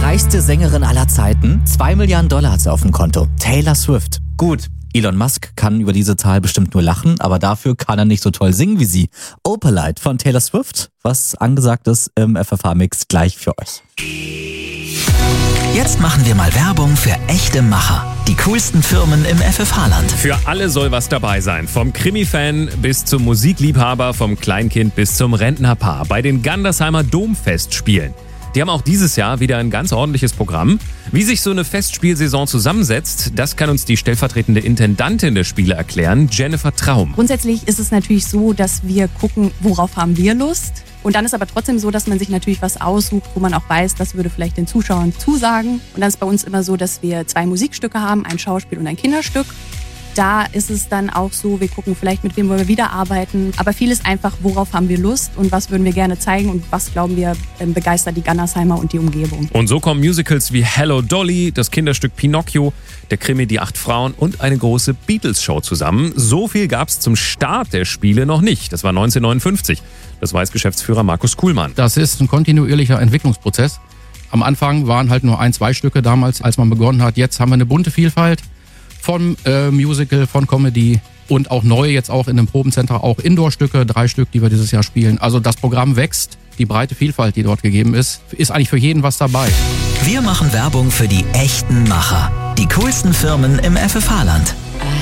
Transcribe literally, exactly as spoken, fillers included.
reichste Sängerin aller Zeiten? Zwei Milliarden Dollar hat sie auf dem Konto. Taylor Swift. Gut, Elon Musk kann über diese Zahl bestimmt nur lachen, aber dafür kann er nicht so toll singen wie sie. Opalite von Taylor Swift, was angesagt ist im F F H-Mix, gleich für euch. Jetzt machen wir mal Werbung für echte Macher. Die coolsten Firmen im F F H-Land. Für alle soll was dabei sein. Vom Krimi-Fan bis zum Musikliebhaber, vom Kleinkind bis zum Rentnerpaar. Bei den Gandersheimer Domfestspielen. Die haben auch dieses Jahr wieder ein ganz ordentliches Programm. Wie sich so eine Festspielsaison zusammensetzt, das kann uns die stellvertretende Intendantin der Spiele erklären, Jennifer Traum. Grundsätzlich ist es natürlich so, dass wir gucken, worauf haben wir Lust. Und dann ist aber trotzdem so, dass man sich natürlich was aussucht, wo man auch weiß, das würde vielleicht den Zuschauern zusagen. Und dann ist bei uns immer so, dass wir zwei Musikstücke haben, ein Schauspiel und ein Kinderstück. Da ist es dann auch so, wir gucken vielleicht, mit wem wollen wir wieder arbeiten. Aber viel ist einfach, worauf haben wir Lust und was würden wir gerne zeigen und was, glauben wir, begeistert die Gandersheimer und die Umgebung. Und so kommen Musicals wie Hello Dolly, das Kinderstück Pinocchio, der Krimi Die Acht Frauen und eine große Beatles-Show zusammen. So viel gab es zum Start der Spiele noch nicht. Das war neunzehnhundertneunundfünfzig. Das weiß Geschäftsführer Markus Kuhlmann. Das ist ein kontinuierlicher Entwicklungsprozess. Am Anfang waren halt nur ein, zwei Stücke damals, als man begonnen hat. Jetzt haben wir eine bunte Vielfalt von äh, Musical, von Comedy und auch neu, jetzt auch in dem Probencenter, auch Indoor-Stücke, drei Stück, die wir dieses Jahr spielen. Also das Programm wächst, die breite Vielfalt, die dort gegeben ist, ist eigentlich für jeden was dabei. Wir machen Werbung für die echten Macher. Die coolsten Firmen im F F H-Land.